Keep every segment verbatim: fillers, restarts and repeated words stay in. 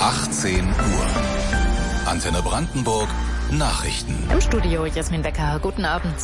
achtzehn Uhr. Antenne Brandenburg Nachrichten. Im Studio Jasmin Becker. Guten Abend.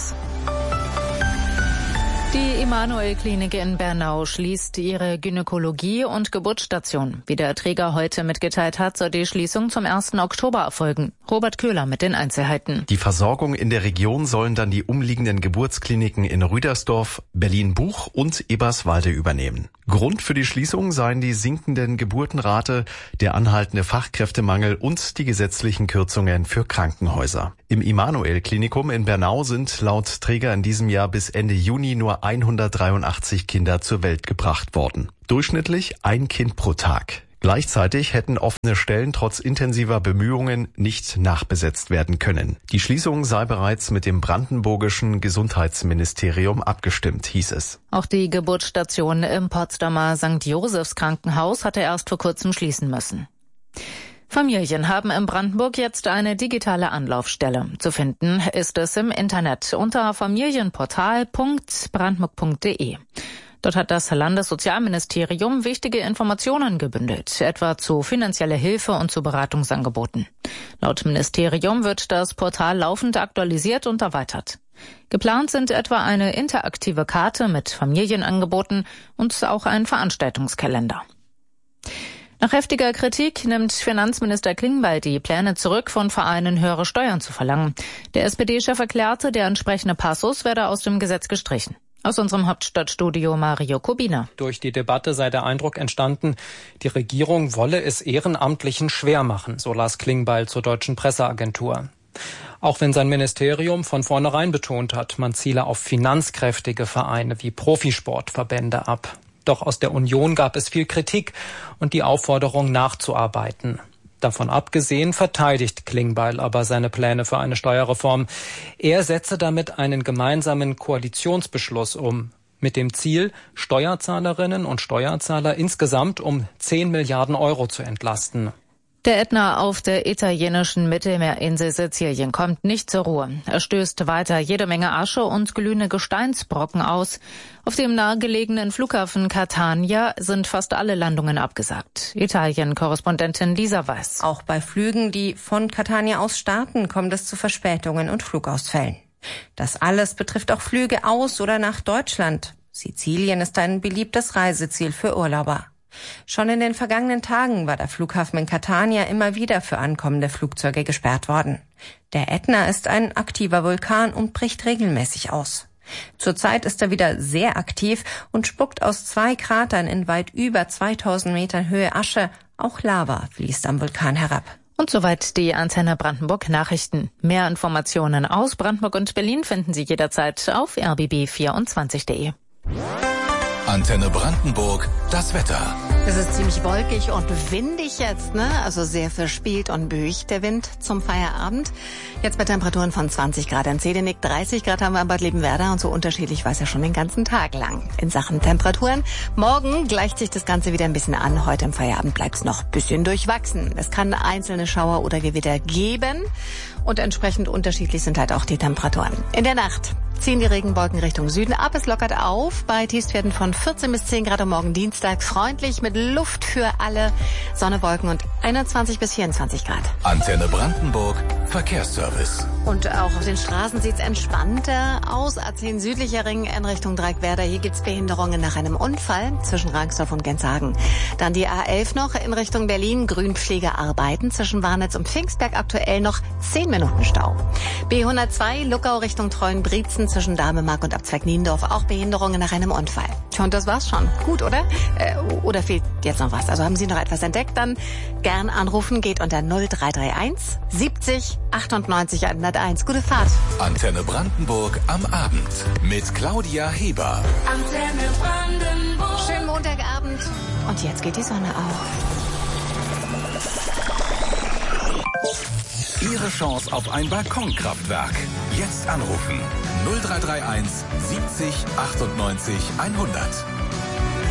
Die Emanuel-Klinik in Bernau schließt ihre Gynäkologie- und Geburtsstation. Wie der Träger heute mitgeteilt hat, soll die Schließung zum ersten Oktober erfolgen. Robert Köhler mit den Einzelheiten. Die Versorgung in der Region sollen dann die umliegenden Geburtskliniken in Rüdersdorf, Berlin-Buch und Eberswalde übernehmen. Grund für die Schließung seien die sinkenden Geburtenrate, der anhaltende Fachkräftemangel und die gesetzlichen Kürzungen für Krankenhäuser. Im Emanuel-Klinikum in Bernau sind laut Träger in diesem Jahr bis Ende Juni nur hundertdreiundachtzig Kinder zur Welt gebracht worden. Durchschnittlich ein Kind pro Tag. Gleichzeitig hätten offene Stellen trotz intensiver Bemühungen nicht nachbesetzt werden können. Die Schließung sei bereits mit dem brandenburgischen Gesundheitsministerium abgestimmt, hieß es. Auch die Geburtsstation im Potsdamer Sankt Josephs Krankenhaus hatte erst vor kurzem schließen müssen. Familien haben in Brandenburg jetzt eine digitale Anlaufstelle. Zu finden ist es im Internet unter familienportal punkt brandenburg punkt de. Dort hat das Landessozialministerium wichtige Informationen gebündelt, etwa zu finanzieller Hilfe und zu Beratungsangeboten. Laut Ministerium wird das Portal laufend aktualisiert und erweitert. Geplant sind etwa eine interaktive Karte mit Familienangeboten und auch ein Veranstaltungskalender. Nach heftiger Kritik nimmt Finanzminister Klingbeil die Pläne zurück, von Vereinen höhere Steuern zu verlangen. Der S P D-Chef erklärte, der entsprechende Passus werde aus dem Gesetz gestrichen. Aus unserem Hauptstadtstudio Mario Kubina. Durch die Debatte sei der Eindruck entstanden, die Regierung wolle es Ehrenamtlichen schwer machen, so las Klingbeil zur deutschen Presseagentur. Auch wenn sein Ministerium von vornherein betont hat, man ziele auf finanzkräftige Vereine wie Profisportverbände ab. Doch aus der Union gab es viel Kritik und die Aufforderung nachzuarbeiten. Davon abgesehen verteidigt Klingbeil aber seine Pläne für eine Steuerreform. Er setze damit einen gemeinsamen Koalitionsbeschluss um, mit dem Ziel, Steuerzahlerinnen und Steuerzahler insgesamt um zehn Milliarden Euro zu entlasten. Der Ätna auf der italienischen Mittelmeerinsel Sizilien kommt nicht zur Ruhe. Er stößt weiter jede Menge Asche und glühende Gesteinsbrocken aus. Auf dem nahegelegenen Flughafen Catania sind fast alle Landungen abgesagt. Italien-Korrespondentin Lisa Weiß. Auch bei Flügen, die von Catania aus starten, kommt es zu Verspätungen und Flugausfällen. Das alles betrifft auch Flüge aus oder nach Deutschland. Sizilien ist ein beliebtes Reiseziel für Urlauber. Schon in den vergangenen Tagen war der Flughafen in Catania immer wieder für ankommende Flugzeuge gesperrt worden. Der Ätna ist ein aktiver Vulkan und bricht regelmäßig aus. Zurzeit ist er wieder sehr aktiv und spuckt aus zwei Kratern in weit über zweitausend Metern Höhe Asche. Auch Lava fließt am Vulkan herab. Und soweit die Antenne Brandenburg Nachrichten. Mehr Informationen aus Brandenburg und Berlin finden Sie jederzeit auf r b b vierundzwanzig punkt de. Antenne Brandenburg, das Wetter. Es ist ziemlich wolkig und windig jetzt, ne? Also sehr verspielt und böig der Wind zum Feierabend. Jetzt bei Temperaturen von zwanzig Grad in Zedenick, dreißig Grad haben wir in Bad Liebenwerda und so unterschiedlich war es ja schon den ganzen Tag lang in Sachen Temperaturen. Morgen gleicht sich das Ganze wieder ein bisschen an. Heute im Feierabend bleibt es noch ein bisschen durchwachsen. Es kann einzelne Schauer oder Gewitter geben und entsprechend unterschiedlich sind halt auch die Temperaturen. In der Nacht ziehen die Regenwolken Richtung Süden ab. Es lockert auf bei Tiefstwerten von vierzehn bis zehn Grad am Morgen Dienstag. Freundlich mit Luft für alle. Sonne, Wolken und einundzwanzig bis vierundzwanzig Grad. Antenne Brandenburg, Verkehrsservice. Und auch auf den Straßen sieht's entspannter aus. A zehn südlicher Ring in Richtung Dreieckwerder. Hier gibt's Behinderungen nach einem Unfall zwischen Rangsdorf und Genshagen. Dann die A elf noch in Richtung Berlin. Grünpflegearbeiten zwischen Warnitz und Pfingstberg. Aktuell noch zehn Minuten Stau. B hundertzwei Luckau Richtung Treuenbrietzen zwischen Damemark und Abzweig Niendorf. Auch Behinderungen nach einem Unfall. Tja, und das war's schon. Gut, oder? Äh, oder fehlt jetzt noch was? Also haben Sie noch etwas entdeckt? Dann gern anrufen. Geht unter null drei drei eins siebzig achtundneunzig hunderteins. Gute Fahrt. Antenne Brandenburg am Abend mit Claudia Heber. Antenne Brandenburg. Schönen Montagabend. Und jetzt geht die Sonne auf. Ihre Chance auf ein Balkonkraftwerk. Jetzt anrufen. null drei drei eins siebzig achtundneunzig hundert.